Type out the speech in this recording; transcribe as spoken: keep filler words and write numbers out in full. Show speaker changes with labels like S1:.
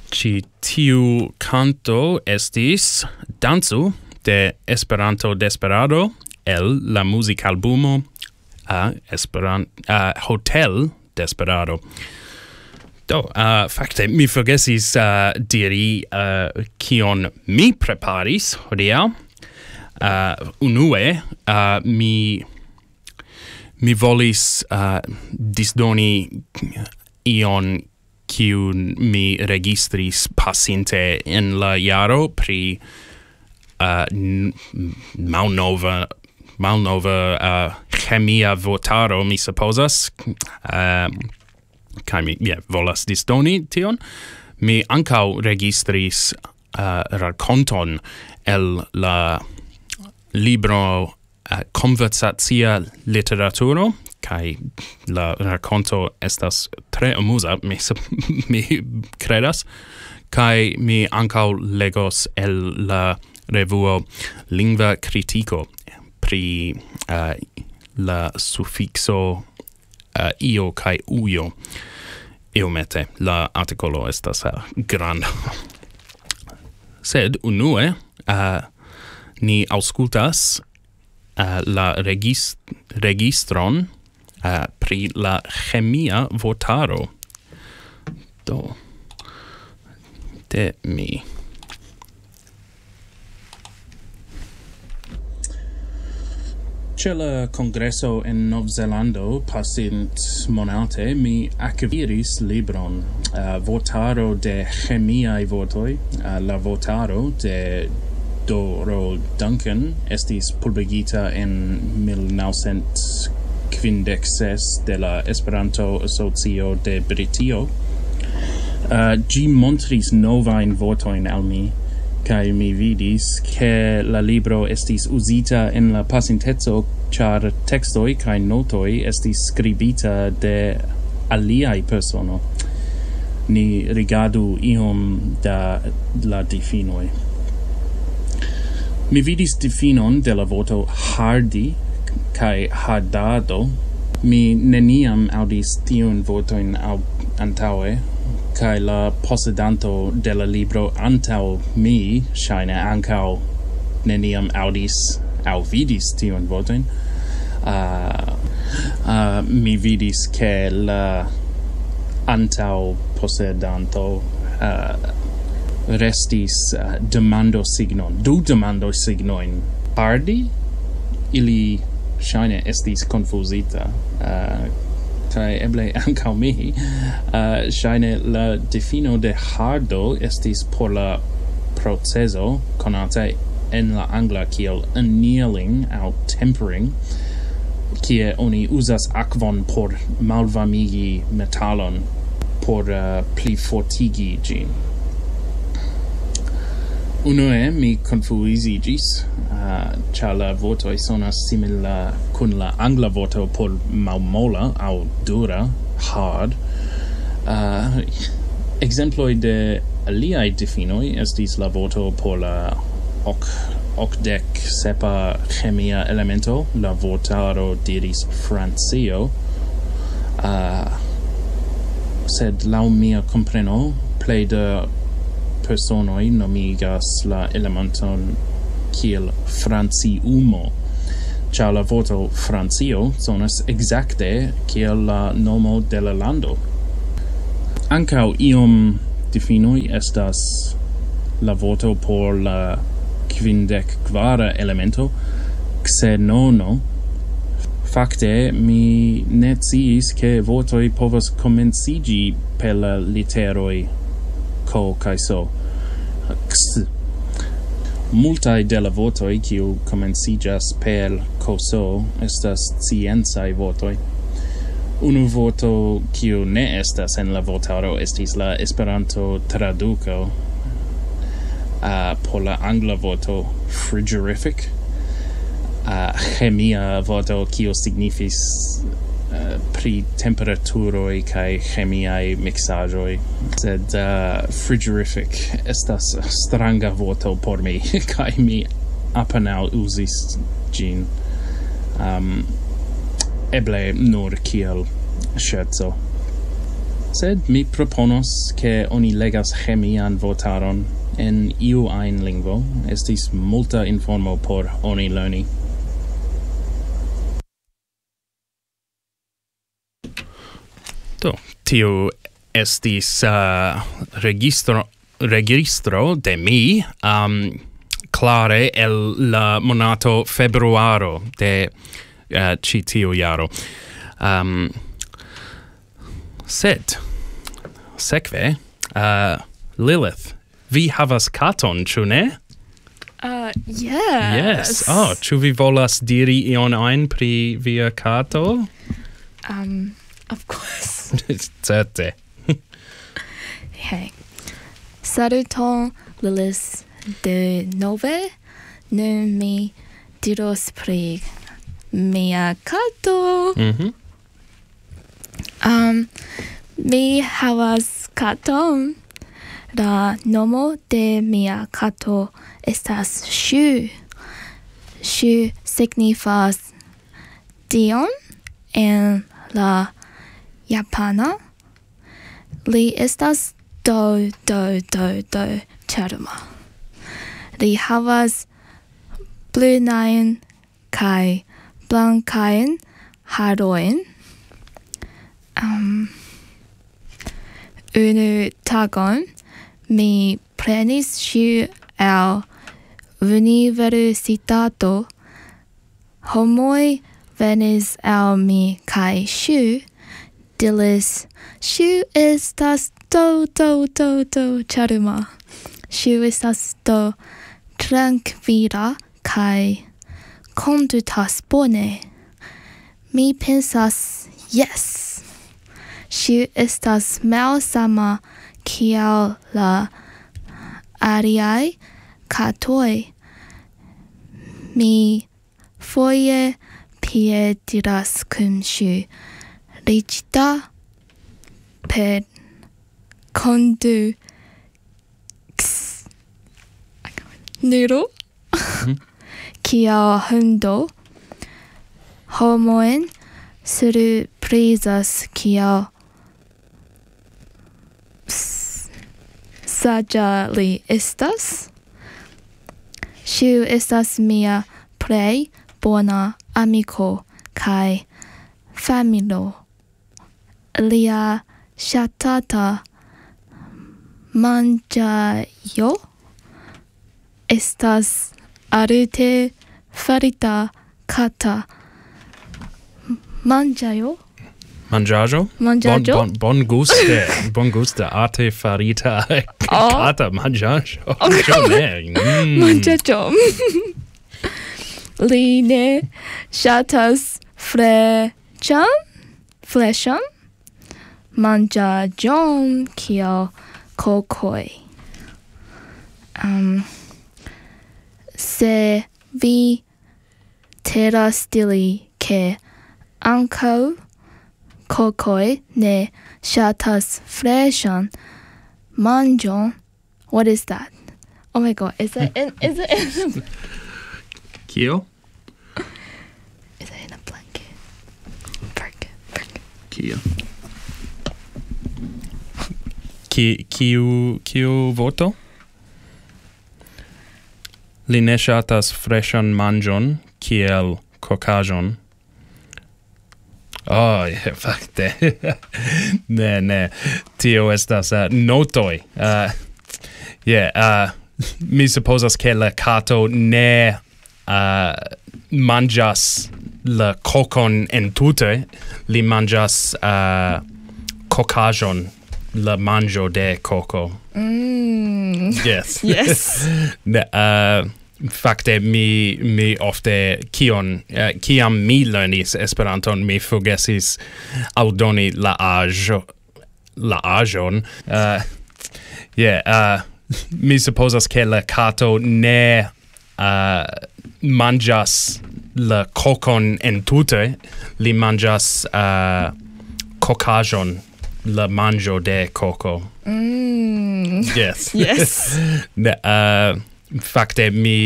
S1: Ci tiu canto estis danzu de Esperanto Desperado el la musicalbumo a Esperan uh, Hotel Desperado. Do, uh, fakte, mi forgesis uh, diri uh, kion mi preparis hodiaŭ. Uh, unue, uh, mi mi volis uh, disdoni ion kiun mi registris pasinte en la jaro pri uh, n- malnova malnova uh, chemia votaro, mi supposas. Uh, kai mi yeah, volas disdoni tion. Mi ancau registris uh, raconton el la libro uh, Conversatia Literaturo, kai la raconto estas tre amusa, mi, mi credas, kai mi ancau legos el la revuo Lingva Critico pri uh, la suffixo uh, io kai uio. Iomete, la articolo estas uh, granda. Sed unue uh, ni auscultas uh, la regis- registron uh, pri la chemia votaro. Do, de mi. Ĉe la congresso en Novzelando pasint monate mi acquiris libron uh, Votaro de chemiae votoi. Uh, la votaro de Doro Duncan estis publicita en mil novecent quindec ses de la Esperanto Asocio de Britio. Uh, gi montris novain votoin al mi, kai mi vidis che la libro estis usita en la pasintezo, char textoi kai notoi estis scribita de aliai persono. Ni rigardu iom da la difinoi. Mi vidis difinon de la voto hardi kai hardado. Mi neniam audis tiun votoin au antaue, kai la possedanto de la libro antau mi shaine ancau neniam audis au vidis tion votoin. Uh, uh, mi vidis che la antau possedanto uh, restis uh, demando signon, du demando signoin. Hardi? Ili shaine estis confusita. Uh, kai eble ancau mi, uh, shaine la defino de hardo estis por la proceso conate en la angla kiel annealing au tempering, kie oni uzas akvon por malvarmigi metalon por uh, pli fortigi gin. Unue mi confusigis, uh, cha la votoi sonas simila kun la angla voto por malmola au dura, hard. Uh, exemploi de aliai definoi estis la voto por la ok, okdec sepa chemia elemento, la votaro diris Francio, uh, sed lau mia compreno, plei de personoi nomigas la elementon kiel Franciumo, cia la voto Francio sonas exacte kiel la nomo de la lando. Ancau iom definoi estas la voto por la quindec quara elemento, xenono. Facte, mi ne sciis che votoi povas comencigi per la literoi co kai so. X. Multae de la votoi kiu comencigas per co so estas scienzae votoi. Unu voto kiu ne estas en la votaro estis la Esperanto traduco uh, por la angla voto frigorific. Uh, chemia voto kiu signifis uh, pri temperaturoi kai chemiae mixaĵoj, sed uh, frigorific estas stranga voto por mi, kai mi apenaŭ uzis ĝin. Um, eble nur kiel scherzo. Sed mi proponos che oni legas chemian vortaron en iu ein lingvo. Estis multa informo por oni lerni. Do, tiu estis uh, registro registro de mi um, clare el la monato februaro de uh, ci tiu jaro. Um, sed, sekve, uh, Lilith, vi havas katon, ĉu ne?
S2: Uh, yes.
S1: Yes. Oh, ĉu vi volas diri ion ajn pri via kato?
S2: Um, of course.
S1: Certe.
S2: Hey. Saluton, Lilith de nove. Nun mi diros pri mia kato.
S1: Mhm.
S2: Um, mi havas katon. La nomo de mia kato estas Shu. Shu signifas Dion en la japana. Li estas do, do, do, do ĉarma. Li havas brunajn kaj blankajn harojn. Um, unu tagon mi prenis ŝi al universitato. Homoj venis al mi kaj ŝi diris, ŝi estas do, do, do, do ĉarma. Ŝi estas do trankvila kaj kondutas bone. Mi pensas, yes. Ŝi estas malsama kiel la aliaj katoj. Mi foje piediras kun ŝi ligita per kondu nero kiel hundo. Homojn surprizas kiel saĝa li estas. Ŝi estas mia plej bona amiko kaj familo. Lia ŝatata manĝaĵo estas alte farita kata manĝaĵo.
S1: Mangiaggio?
S2: Mangiaggio?
S1: Bon, bon, bon guste. Bon guste. Arte farita kata mangiaggio. Mm.
S2: Mangiaggio. Li ne ŝatas freŝan, freŝan manĝaĵon kiel kokoj. Um, se vi teras diri ke ankaŭ kokoj ne ŝatas freŝan manĝon, what is that? Oh my god, is it in, is it in
S1: Kio?
S2: Is it in a blanket? Blanket, blanket.
S1: Kio? Ki, kiu, kiu voto? Li ne ŝatas freŝan manĝon kiel kokaĵon. Oh, yeah, fakte. ne, ne. Tio estas uh, notoj. Uh, yeah, uh, mi supposas ke la kato ne uh, manĝas la kokon entute. Li manĝas uh, kokaĵon, la manĝo de koko.
S2: Mm.
S1: Yes.
S2: Yes.
S1: ne, uh, Fakte mi mi ofte kion uh, kiam mi lernis Esperanton mi forgesis aldoni la aĵo la aĵon. Uh, yeah, uh, mi supposas ke la kato ne uh, manĝas la kokon entute. Li manĝas uh, kokaĵon, la manĝo de koko.
S2: Mm.
S1: Yes.
S2: Yes.
S1: ne, uh, fakte mi